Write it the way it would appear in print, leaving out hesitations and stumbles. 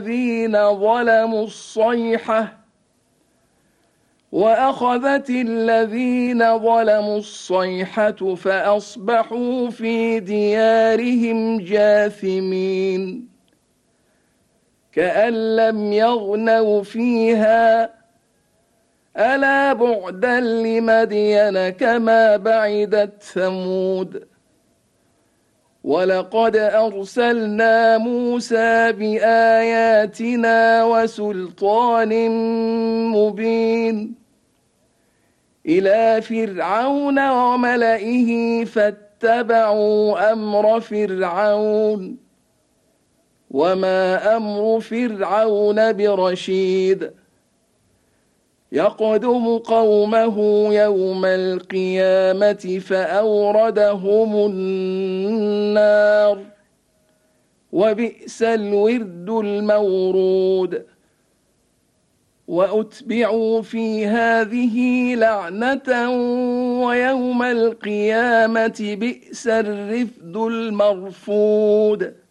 الذين ظلموا الصيحة وأخذت الذين ظلموا الصيحة فأصبحوا في ديارهم جاثمين كأن لم يغنوا فيها ألا بعدا لمدين كما بعدت ثمود ولقد أرسلنا موسى بآياتنا وسلطان مبين إلى فرعون وملئه فاتبعوا أمر فرعون وما أمر فرعون برشيد يقدم قومه يوم القيامة فأوردهم النار وبئس الورد المورود وأتبعوا في هذه لعنة ويوم القيامة بئس الرفد المرفود